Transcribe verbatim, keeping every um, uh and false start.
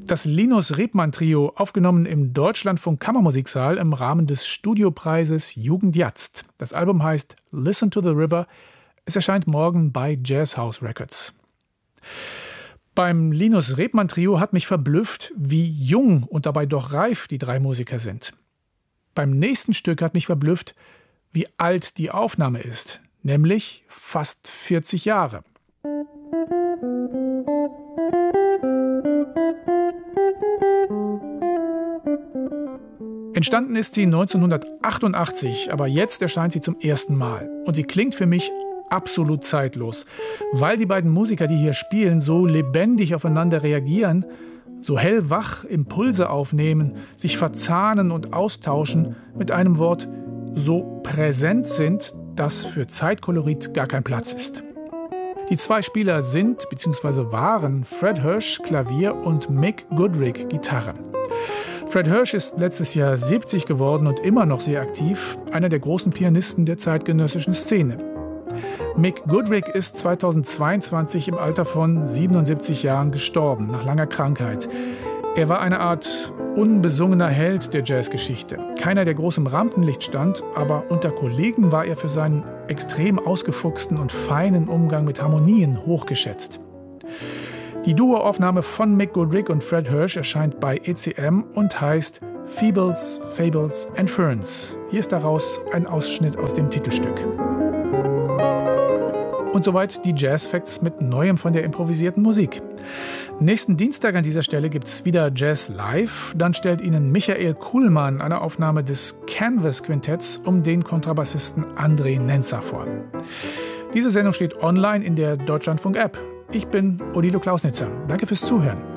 Das Linus Rebmann Trio, aufgenommen im Deutschlandfunk Kammermusiksaal im Rahmen des Studiopreises Jugend Jatzt. Das Album heißt Listen to the River. Es erscheint morgen bei Jazz House Records. Beim Linus Rebmann Trio hat mich verblüfft, wie jung und dabei doch reif die drei Musiker sind. Beim nächsten Stück hat mich verblüfft, wie alt die Aufnahme ist, nämlich fast vierzig Jahre. Entstanden ist sie neunzehnhundertachtundachtzig, aber jetzt erscheint sie zum ersten Mal. Und sie klingt für mich absolut zeitlos, weil die beiden Musiker, die hier spielen, so lebendig aufeinander reagieren, so hellwach Impulse aufnehmen, sich verzahnen und austauschen, mit einem Wort so präsent sind, dass für Zeitkolorit gar kein Platz ist. Die zwei Spieler sind bzw. waren Fred Hersch, Klavier, und Mick Goodrick, Gitarre. Fred Hersch ist letztes Jahr siebzig geworden und immer noch sehr aktiv, einer der großen Pianisten der zeitgenössischen Szene. Mick Goodrick ist zweitausendzweiundzwanzig im Alter von siebenundsiebzig Jahren gestorben, nach langer Krankheit. Er war eine Art unbesungener Held der Jazzgeschichte. Keiner, der groß im Rampenlicht stand, aber unter Kollegen war er für seinen extrem ausgefuchsten und feinen Umgang mit Harmonien hochgeschätzt. Die Duoaufnahme von Mick Goodrick und Fred Hersch erscheint bei E C M und heißt Feebles, Fables and Ferns. Hier ist daraus ein Ausschnitt aus dem Titelstück. Und soweit die Jazz-Facts mit Neuem von der improvisierten Musik. Nächsten Dienstag an dieser Stelle gibt es wieder Jazz Live. Dann stellt Ihnen Michael Kuhlmann eine Aufnahme des Canvas-Quintetts um den Kontrabassisten André Nenzer vor. Diese Sendung steht online in der Deutschlandfunk-App. Ich bin Odilo Klausnitzer. Danke fürs Zuhören.